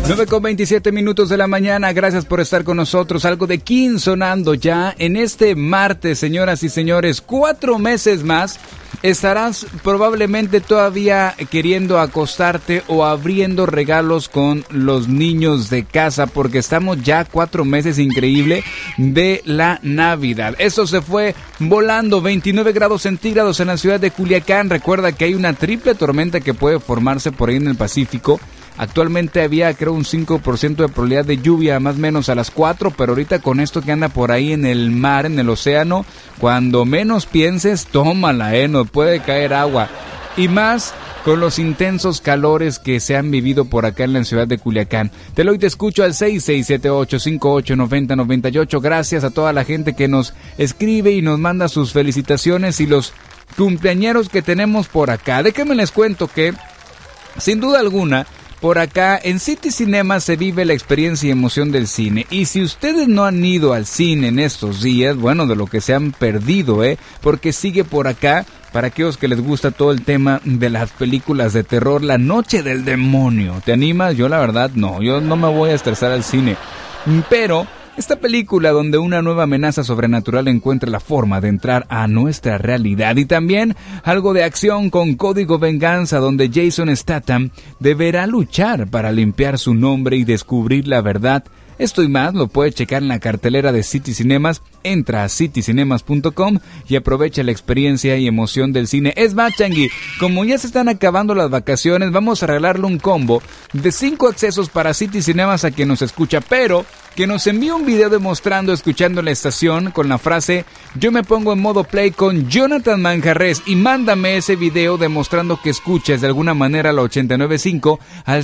9:27 de la mañana, gracias por estar con nosotros. Algo de King sonando ya en este martes, señoras y señores. 4 meses más, estarás probablemente todavía queriendo acostarte o abriendo regalos con los niños de casa, porque estamos ya 4 meses, increíble, de la Navidad. Esto se fue volando. 29 grados centígrados en la ciudad de Culiacán. Recuerda que hay una triple tormenta que puede formarse por ahí en el Pacífico. Actualmente había, creo, un 5% de probabilidad de lluvia, más o menos a las 4, pero ahorita con esto que anda por ahí en el mar, en el océano, cuando menos pienses, tómala, nos puede caer agua. Y más con los intensos calores que se han vivido por acá en la ciudad de Culiacán. Te escucho al 6678-589098. Gracias a toda la gente que nos escribe y nos manda sus felicitaciones y los cumpleañeros que tenemos por acá. Déjenme les cuento que, sin duda alguna, por acá en City Cinemas se vive la experiencia y emoción del cine. Y si ustedes no han ido al cine en estos días, bueno, de lo que se han perdido, porque sigue por acá, para aquellos que les gusta todo el tema de las películas de terror, La Noche del Demonio. ¿Te animas? Yo la verdad no, yo no me voy a estresar al cine. Pero esta película donde una nueva amenaza sobrenatural encuentra la forma de entrar a nuestra realidad. Y también algo de acción con Código Venganza, donde Jason Statham deberá luchar para limpiar su nombre y descubrir la verdad. Esto y más lo puedes checar en la cartelera de City Cinemas. Entra a citycinemas.com y aprovecha la experiencia y emoción del cine. Es más, Changi, como ya se están acabando las vacaciones, vamos a regalarle un combo de 5 accesos para City Cinemas a quien nos escucha, pero que nos envíe un video demostrando escuchando la estación con la frase "Yo me pongo en modo play con Jonathan Manjarres", y mándame ese video demostrando que escuchas de alguna manera la 89.5 al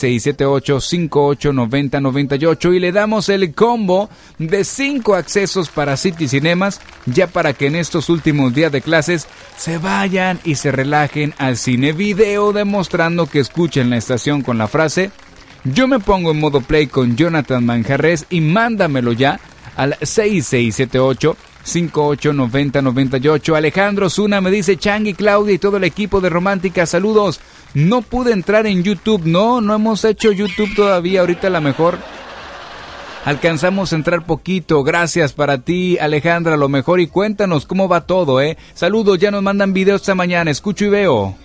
6678-589098 y le damos el combo de 5 accesos para City Cinemas, ya para que en estos últimos días de clases se vayan y se relajen al cine. Video demostrando que escuchan la estación con la frase "Yo me pongo en modo play con Jonathan Manjarres", y mándamelo ya al 6678-589098. Alejandro Zuna me dice: Changi, Claudia y todo el equipo de Romántica, saludos. No pude entrar en YouTube, no hemos hecho YouTube todavía, ahorita a lo mejor alcanzamos a entrar poquito. Gracias para ti, Alejandra, a lo mejor, y cuéntanos cómo va todo, Saludos, ya nos mandan videos esta mañana, escucho y veo.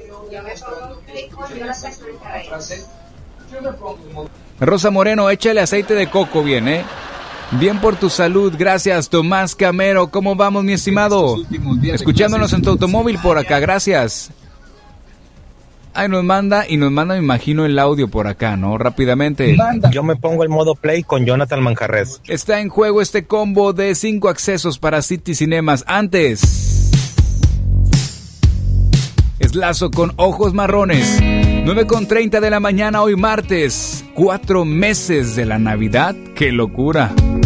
Rosa Moreno, échale aceite de coco bien, Bien por tu salud, gracias. Tomás Camero, ¿cómo vamos, mi estimado? Escuchándonos en tu automóvil por acá, gracias. Ay, nos manda, me imagino, el audio por acá, ¿no? Rápidamente. Yo me pongo el modo play con Jonathan Manjarres. Está en juego este combo de 5 accesos para City Cinemas. Antes, Slazo con Ojos Marrones. 9:30 de la mañana hoy martes. 4 meses de la Navidad. ¡Qué locura!